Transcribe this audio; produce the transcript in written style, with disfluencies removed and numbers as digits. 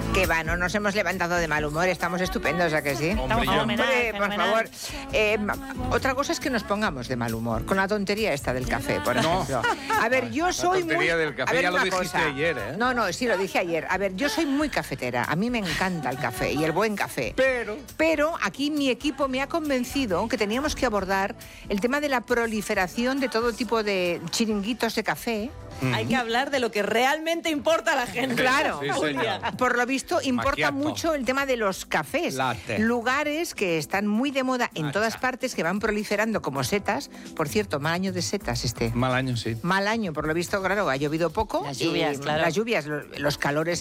Que va, no nos hemos levantado de mal humor, estamos estupendos, ¿a que sí? Hombre, Hombre, por favor. Otra cosa es que nos pongamos de mal humor, con la tontería esta del café, por ejemplo. A ver, yo soy muy... tontería del café, a ver, ya lo una dijiste cosa. ayer, ¿eh? No, sí, lo dije ayer. A ver, yo soy muy cafetera, a mí me encanta el café y el buen café. Pero aquí mi equipo me ha convencido que teníamos que abordar el tema de la proliferación de todo tipo de chiringuitos de café. Hay que hablar de lo que realmente importa a la gente. Claro, Sí, Julia. por lo visto importa Macchiato. mucho el tema de los cafés. Latte. Lugares que están muy de moda en todas partes, que van proliferando como setas. Por cierto, mal año de setas este. Mal año, sí. Mal año, por lo visto, claro, ha llovido poco. Las lluvias, y claro. Las lluvias, los calores